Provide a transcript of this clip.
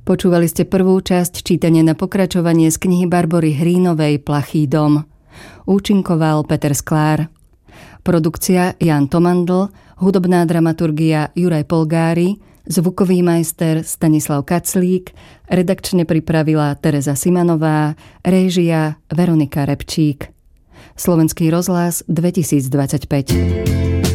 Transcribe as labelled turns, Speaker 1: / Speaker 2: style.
Speaker 1: Počúvali ste prvú časť čítania na pokračovanie z knihy Barbory Hrínovej Plachý dom. Účinkoval Peter Sklár. Produkcia Jan Tomandl, hudobná dramaturgia Juraj Polgári, zvukový majster Stanislav Kaclík, redakčne pripravila Tereza Simanová, réžia Veronika Repčík. Slovenský rozhlas 2025.